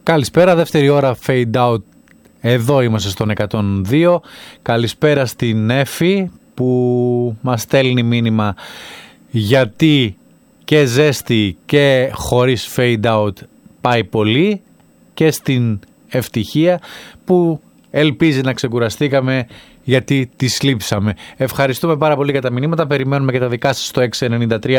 Καλησπέρα, δεύτερη ώρα fade out. Εδώ είμαστε στον 102. Καλησπέρα στην Εφη που μας στέλνει μήνυμα γιατί και ζέστη και χωρίς fade out πάει πολύ, και στην Ευτυχία που ελπίζει να ξεκουραστήκαμε γιατί τις λείψαμε. Ευχαριστούμε πάρα πολύ για τα μηνύματα. Περιμένουμε και τα δικά σας στο 693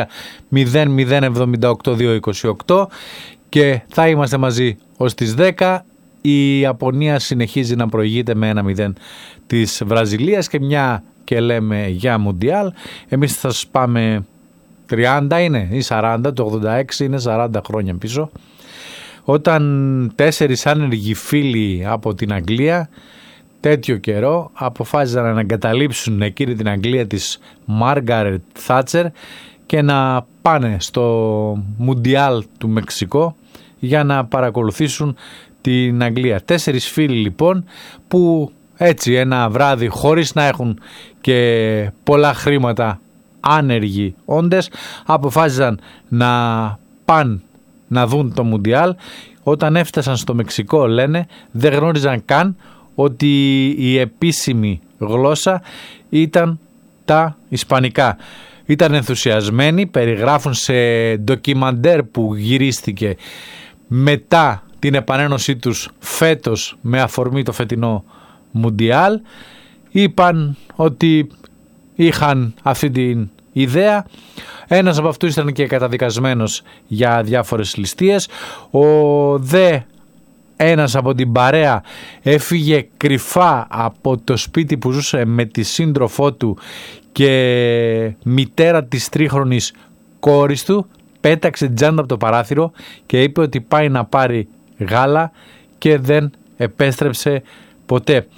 0078 228 και θα είμαστε μαζί ως τις 10. Η Ιαπωνία συνεχίζει να προηγείται με 1-0 της Βραζιλίας και μια και λέμε για Μουντιάλ. Εμείς θα σας πάμε 30 είναι ή 40, το 86 είναι 40 χρόνια πίσω, όταν 4 άνεργοι φίλοι από την Αγγλία τέτοιο καιρό αποφάσισαν να εγκαταλείψουν εκείνη την Αγγλία της Μάργαρετ Θάτσερ και να πάνε στο Μουντιάλ του Μεξικό για να παρακολουθήσουν την Αγγλία. 4 φίλοι λοιπόν που έτσι ένα βράδυ, χωρίς να έχουν και πολλά χρήματα, άνεργοι όντες, αποφάσισαν να πάνε να δουν το Μουντιάλ. Όταν έφτασαν στο Μεξικό, λένε, δεν γνώριζαν καν ότι η επίσημη γλώσσα ήταν τα ισπανικά. Ήταν ενθουσιασμένοι, περιγράφουν σε ντοκιμαντέρ που γυρίστηκε μετά την επανένωσή τους φέτος με αφορμή το φετινό Μουντιάλ. Είπαν ότι είχαν αυτή την ιδέα. Ένας από αυτούς ήταν και καταδικασμένος για διάφορες ληστείες. Ο δε ένας από την παρέα έφυγε κρυφά από το σπίτι που ζούσε με τη σύντροφό του και μητέρα της τρίχρονης κόρης του, πέταξε τζάντα από το παράθυρο και είπε ότι πάει να πάρει γάλα και δεν επέστρεψε ποτέ.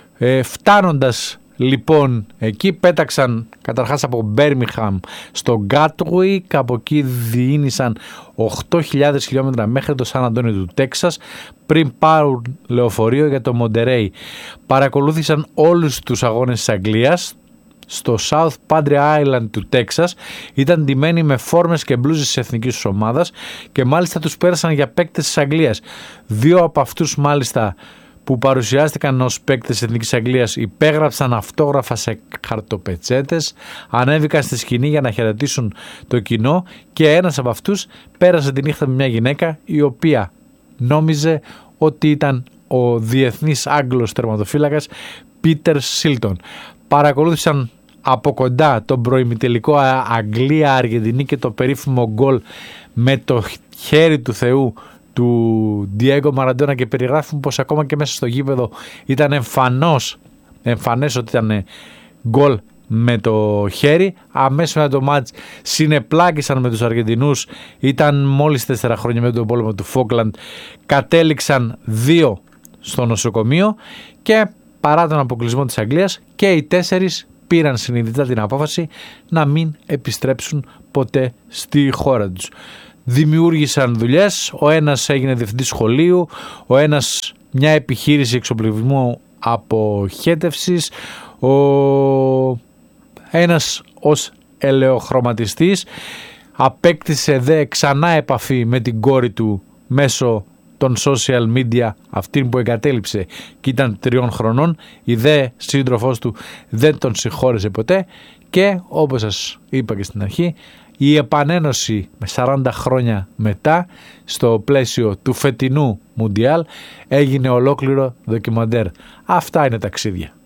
Λοιπόν, εκεί πέταξαν καταρχάς από Μπέρμιγχαμ στο Γκάτουικ, από εκεί διήνυσαν 8.000 χιλιόμετρα μέχρι το Σαν Αντώνιο του Τέξας πριν πάρουν λεωφορείο για το Μοντερέι. Παρακολούθησαν όλους τους αγώνες της Αγγλίας στο South Padre Island του Τέξας. Ήταν ντυμένοι με φόρμες και μπλούζες της εθνικής τους ομάδας και μάλιστα τους πέρασαν για παίκτες της Αγγλίας. 2 από αυτούς μάλιστα που παρουσιάστηκαν ως παίκτες της Εθνικής Αγγλίας υπέγραψαν αυτόγραφα σε χαρτοπετσέτες, ανέβηκαν στη σκηνή για να χαιρετήσουν το κοινό και ένας από αυτούς πέρασε τη νύχτα με μια γυναίκα η οποία νόμιζε ότι ήταν ο διεθνής Άγγλος τερματοφύλακας Πίτερ Σίλτον. Παρακολούθησαν από κοντά τον προημιτελικό Αγγλία-Αργεντινή και το περίφημο γκολ με το χέρι του Θεού του Διέγκο Μαραντόνα και περιγράφουν πως ακόμα και μέσα στο γήπεδο ήταν εμφανές ότι ήταν γκολ με το χέρι. Αμέσως μετά το μάτς συνεπλάκησαν με τους Αργεντινούς. Ήταν μόλις 4 χρόνια με τον πόλεμο του Φόκλαντ. Κατέληξαν 2 στο νοσοκομείο και παρά τον αποκλεισμό της Αγγλίας και οι 4 πήραν συνειδητά την απόφαση να μην επιστρέψουν ποτέ στη χώρα τους. Δημιούργησαν δουλειές, ο ένας έγινε διευθυντής σχολείου, ο ένας μια επιχείρηση εξοπλισμού αποχέτευσης, ο ένας ως ελαιοχρωματιστής, απέκτησε δε ξανά επαφή με την κόρη του μέσω των social media, αυτήν που εγκατέλειψε και ήταν 3 χρονών. Η δε σύντροφός του δεν τον συγχώρεσε ποτέ και όπως σας είπα και στην αρχή, η επανένωση με 40 χρόνια μετά στο πλαίσιο του φετινού Μουντιάλ έγινε ολόκληρο ντοκιμαντέρ. Αυτά είναι ταξίδια.